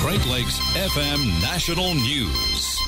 Great Lakes FM National News.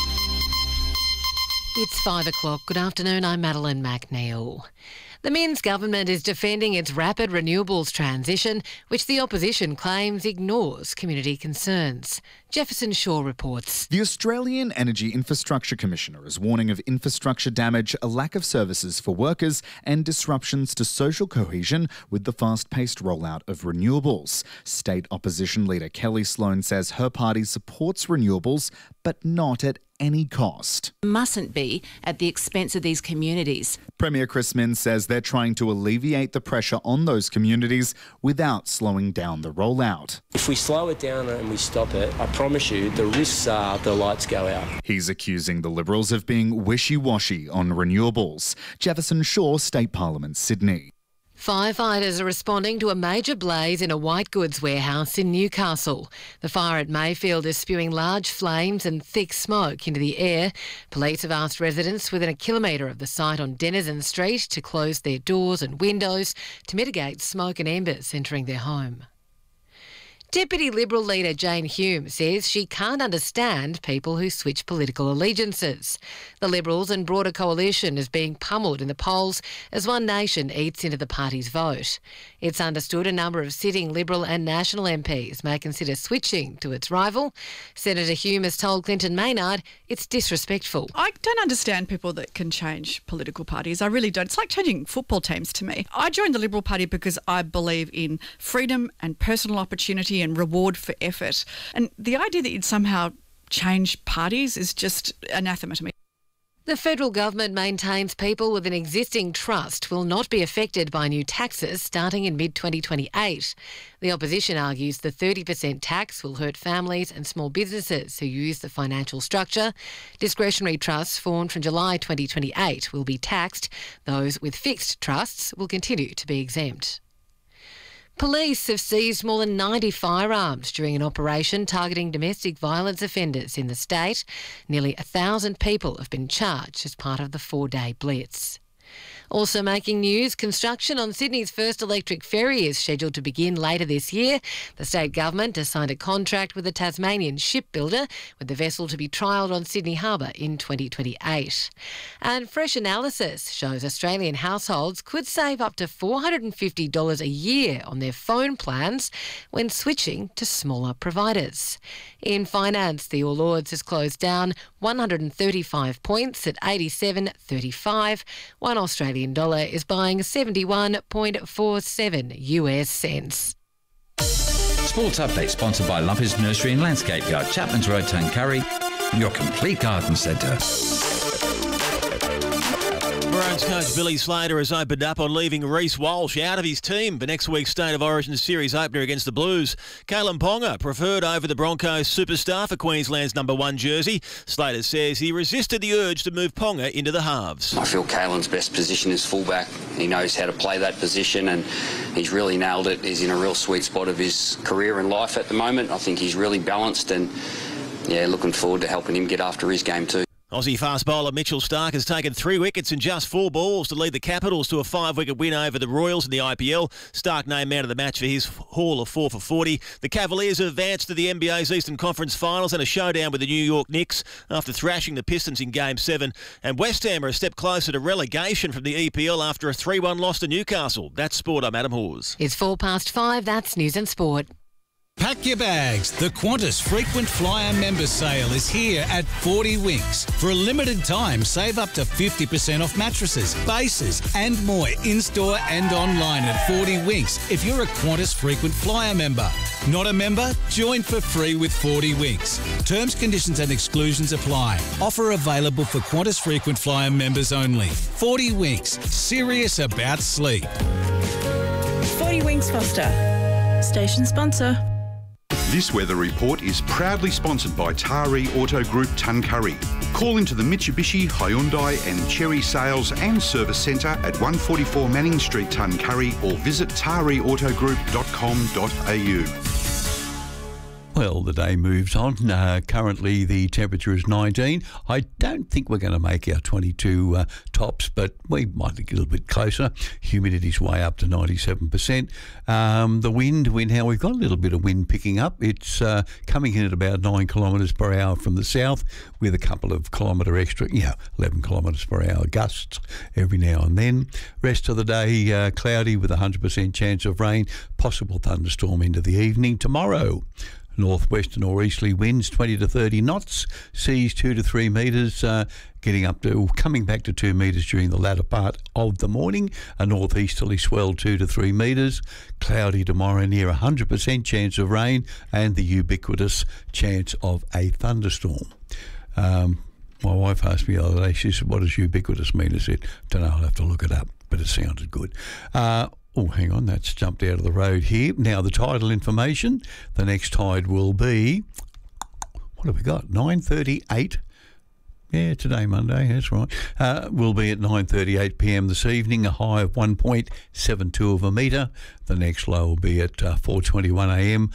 It's 5 o'clock. Good afternoon, I'm Madeline McNeil. The Minns government is defending its rapid renewables transition, which the opposition claims ignores community concerns. Jefferson Shaw reports. The Australian Energy Infrastructure Commissioner is warning of infrastructure damage, a lack of services for workers and disruptions to social cohesion with the fast-paced rollout of renewables. State opposition leader Kelly Sloan says her party supports renewables, but not at any cost. Mustn't be at the expense of these communities. Premier Chris Minns says they're trying to alleviate the pressure on those communities without slowing down the rollout. If we slow it down and we stop it, I promise you the risks are the lights go out. He's accusing the Liberals of being wishy-washy on renewables. Jefferson Shaw, State Parliament, Sydney. Firefighters are responding to a major blaze in a white goods warehouse in Newcastle. The fire at Mayfield is spewing large flames and thick smoke into the air. Police have asked residents within a kilometre of the site on Denizen Street to close their doors and windows to mitigate smoke and embers entering their home. Deputy Liberal leader Jane Hume says she can't understand people who switch political allegiances. The Liberals and broader coalition is being pummelled in the polls as One Nation eats into the party's vote. It's understood a number of sitting Liberal and National MPs may consider switching to its rival. Senator Hume has told Clinton Maynard it's disrespectful. I don't understand people that can change political parties. I really don't. It's like changing football teams to me. I joined the Liberal Party because I believe in freedom and personal opportunity and reward for effort. And the idea that you'd somehow change parties is just anathema to me. The federal government maintains people with an existing trust will not be affected by new taxes starting in mid-2028. The opposition argues the 30% tax will hurt families and small businesses who use the financial structure. Discretionary trusts formed from July 2028 will be taxed. Those with fixed trusts will continue to be exempt. Police have seized more than 90 firearms during an operation targeting domestic violence offenders in the state. Nearly 1,000 people have been charged as part of the 4-day blitz. Also making news, construction on Sydney's first electric ferry is scheduled to begin later this year. The state government has signed a contract with a Tasmanian shipbuilder, with the vessel to be trialled on Sydney Harbour in 2028. And fresh analysis shows Australian households could save up to $450 a year on their phone plans when switching to smaller providers. In finance, the All Ords has closed down 135 points at 87.35. One Australian dollar is buying 71.47 US cents. Sports Update sponsored by Lumpers Nursery and Landscape Yard, Chapman's Road, Tuncurry, your complete garden centre. Maroons coach Billy Slater has opened up on leaving Reece Walsh out of his team for next week's State of Origin Series opener against the Blues. Kalen Ponga preferred over the Broncos superstar for Queensland's number 1 jersey. Slater says he resisted the urge to move Ponga into the halves. I feel Kalen's best position is fullback. He knows how to play that position and he's really nailed it. He's in a real sweet spot of his career and life at the moment. I think he's really balanced and, looking forward to helping him get after his game too. Aussie fast bowler Mitchell Starc has taken 3 wickets in just 4 balls to lead the Capitals to a 5-wicket win over the Royals in the IPL. Starc named man of the match for his haul of 4 for 40. The Cavaliers have advanced to the NBA's Eastern Conference Finals and a showdown with the New York Knicks after thrashing the Pistons in Game 7. And West Ham are a step closer to relegation from the EPL after a 3-1 loss to Newcastle. That's Sport. I'm Adam Hawes. It's 5:04. That's News and Sport. Pack your bags. The Qantas Frequent Flyer Member Sale is here at 40 Winks. For a limited time, save up to 50% off mattresses, bases and more in-store and online at 40 Winks if you're a Qantas Frequent Flyer member. Not a member? Join for free with 40 Winks. Terms, conditions and exclusions apply. Offer available for Qantas Frequent Flyer members only. 40 Winks. Serious about sleep. 40 Winks Foster. Station sponsor. This weather report is proudly sponsored by Taree Auto Group Tuncurry. Call into the Mitsubishi, Hyundai and Chery Sales and Service Centre at 144 Manning Street, Tuncurry, or visit tareautogroup.com.au. Well, the day moves on. Currently, the temperature is 19. I don't think we're going to make our 22 tops, but we might get a little bit closer. Humidity's way up to 97%. The wind, we've got a little bit of wind picking up. It's coming in at about 9 kilometres per hour from the south, with a couple of kilometre extra, 11 kilometres per hour gusts every now and then. Rest of the day, cloudy with 100% chance of rain, possible thunderstorm into the evening. Tomorrow, northwest and northeasterly winds 20 to 30 knots, seas 2 to 3 metres, coming back to 2 metres during the latter part of the morning. A northeasterly swell 2 to 3 metres. Cloudy tomorrow, near 100% chance of rain, and the ubiquitous chance of a thunderstorm. My wife asked me the other day, she said, what does ubiquitous mean? I said, don't know, I'll have to look it up, but it sounded good. Oh, hang on, that's jumped out of the road here. Now, the tidal information. The next tide will be, what have we got? 9:38. Yeah, today, Monday, that's right. Will be at 9:38 p.m. this evening, a high of 1.72 of a metre. The next low will be at 4:21 a.m.,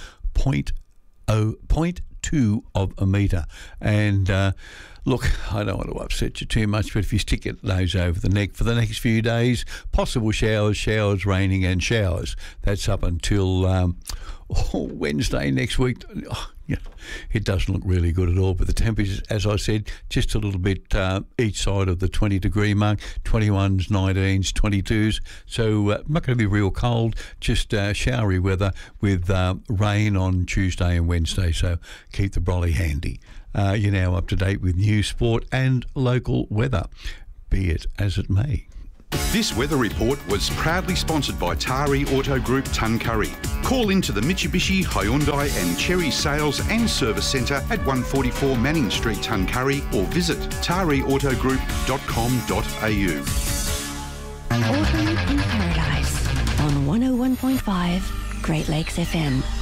0.2 of a metre. And look, I don't want to upset you too much, but if you stick your nose over the neck for the next few days, possible showers, raining and showers. That's up until Wednesday next week. It doesn't look really good at all, but the temperatures, as I said, just a little bit each side of the 20-degree mark, 21s, 19s, 22s. So not going to be real cold, just showery weather with rain on Tuesday and Wednesday, so keep the brolly handy. You're now up to date with news, sport and local weather, be it as it may. This weather report was proudly sponsored by Tari Auto Group Tuncurry. Call into the Mitsubishi, Hyundai and Cherry Sales and Service Centre at 144 Manning Street, Tuncurry, or visit tariautogroup.com.au. Autumn in Paradise on 101.5 Great Lakes FM.